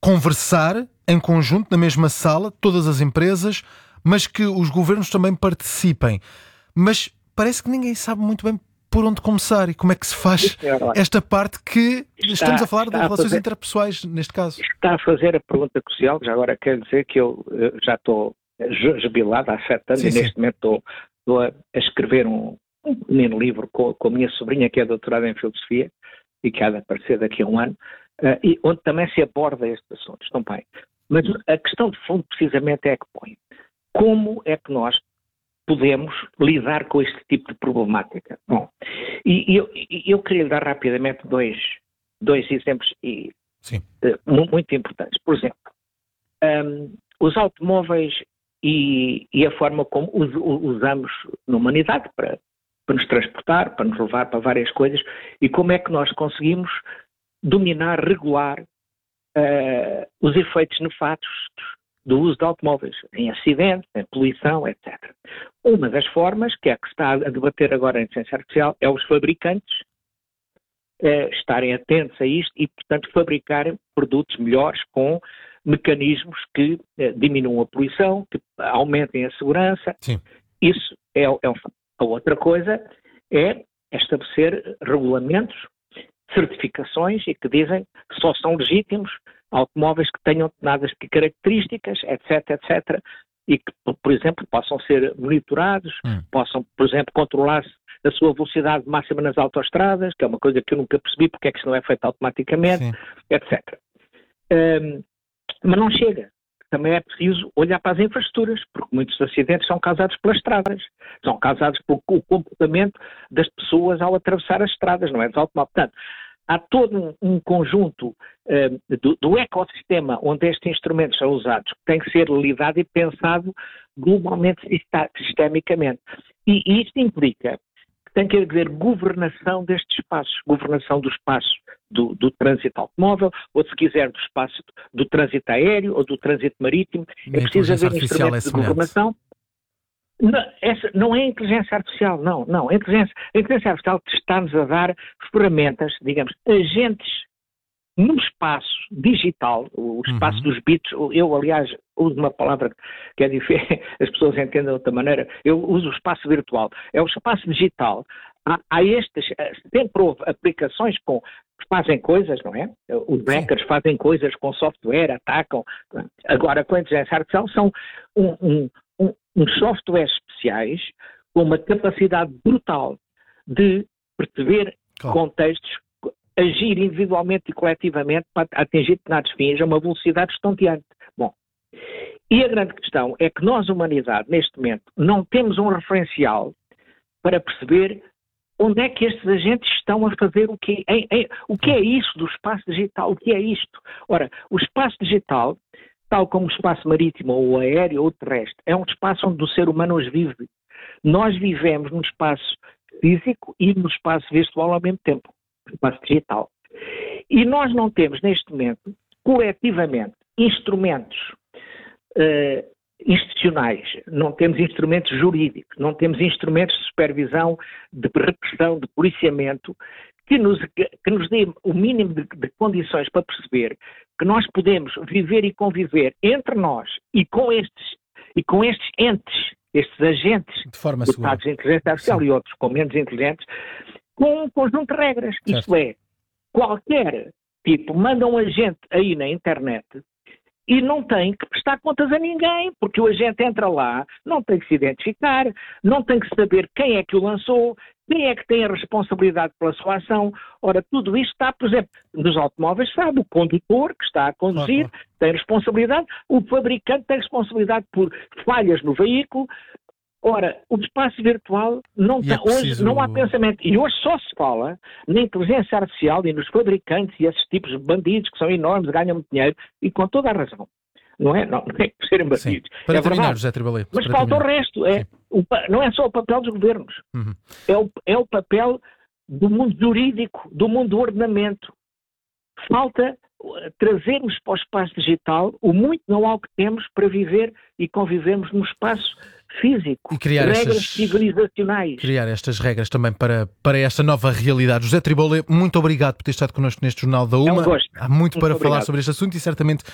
conversar em conjunto, na mesma sala, todas as empresas, mas que os governos também participem. Mas parece que ninguém sabe muito bem por onde começar e como é que se faz esta parte que estamos a falar de relações interpessoais, neste caso. Está a fazer a pergunta crucial, já agora quero dizer que eu já estou jubilado há 7 anos e neste momento estou a escrever um pequeno livro com a minha sobrinha, que é doutorada em Filosofia e que há de aparecer daqui a um ano, e onde também se aborda estes assuntos também. Mas a questão de fundo precisamente é que põe como é que nós podemos lidar com este tipo de problemática. Bom, e eu queria lhe dar rapidamente dois exemplos muito importantes. Por exemplo, os automóveis e a forma como usamos na humanidade para nos transportar, para nos levar para várias coisas, e como é que nós conseguimos dominar, regular os efeitos nefastos do uso de automóveis, em acidentes, em poluição, etc. Uma das formas, que é a que se está a debater agora em inteligência artificial, é os fabricantes estarem atentos a isto e, portanto, fabricarem produtos melhores com mecanismos que diminuam a poluição, que aumentem a segurança. Sim. Isso é um fato. A outra coisa é estabelecer regulamentos, certificações e que dizem que só são legítimos automóveis que tenham determinadas características, etc., e que, por exemplo, possam ser monitorados, possam, por exemplo, controlar-se a sua velocidade máxima nas autoestradas, que é uma coisa que eu nunca percebi porque é que isso não é feito automaticamente, etc. Mas não chega. Também é preciso olhar para as infraestruturas, porque muitos acidentes são causados pelas estradas, são causados pelo comportamento das pessoas ao atravessar as estradas, não é dos automóveis. Portanto, há todo um conjunto do ecossistema onde estes instrumentos são usados, que tem que ser lidado e pensado globalmente, sistemicamente. E isto implica que tem que haver governação destes espaços, governação do espaço do trânsito automóvel, ou se quiser do espaço do trânsito aéreo ou do trânsito marítimo. É preciso haver instrumentos de governação. Não é inteligência artificial, não. A inteligência artificial está-nos a dar ferramentas, digamos, agentes no espaço digital, o espaço dos bits. Eu, aliás, uso uma palavra que é difícil, as pessoas entendem de outra maneira. Eu uso o espaço virtual. É o espaço digital. Sempre houve aplicações que fazem coisas, não é? Os hackers fazem coisas com software, atacam. Agora, com a inteligência artificial, são uns softwares especiais com uma capacidade brutal de perceber contextos, agir individualmente e coletivamente para atingir determinados fins a uma velocidade estonteante. Bom, e a grande questão é que nós, humanidade, neste momento, não temos um referencial para perceber onde é que estes agentes estão a fazer o quê? O que é isso do espaço digital? O que é isto? Ora, o espaço digital, tal como o espaço marítimo ou aéreo ou terrestre, é um espaço onde o ser humano hoje vive. Nós vivemos num espaço físico e no espaço virtual ao mesmo tempo, no espaço digital. E nós não temos, neste momento, coletivamente, instrumentos institucionais, não temos instrumentos jurídicos, não temos instrumentos de supervisão, de repressão, de policiamento, que nos dê o mínimo de condições para perceber que nós podemos viver e conviver entre nós e com estes entes, estes agentes dotados de inteligência artificial e outros com menos inteligentes, com um conjunto de regras. Certo. Isto é, qualquer tipo manda um agente aí na internet e não tem que prestar contas a ninguém, porque o agente entra lá, não tem que se identificar, não tem que saber quem é que o lançou, quem é que tem a responsabilidade pela sua ação. Ora, tudo isto está, por exemplo, nos automóveis, sabe, o condutor que está a conduzir tem responsabilidade, o fabricante tem responsabilidade por falhas no veículo. Ora, o espaço virtual hoje não há pensamento. E hoje só se fala na inteligência artificial e nos fabricantes e esses tipos de bandidos que são enormes, ganham muito dinheiro, e com toda a razão. Não é por serem bandidos. Sim. Para terminar, José Tribalé. Mas falta o resto. Não é só o papel dos governos. É o papel do mundo jurídico, do mundo do ordenamento. Falta trazermos para o espaço digital o muito know-how que temos para viver e convivermos num espaço físico, e criar regras civilizacionais. Criar estas regras também para esta nova realidade. José Tribalé, muito obrigado por ter estado connosco neste Jornal da UMA. É um gosto. Há muito para falar sobre este assunto e certamente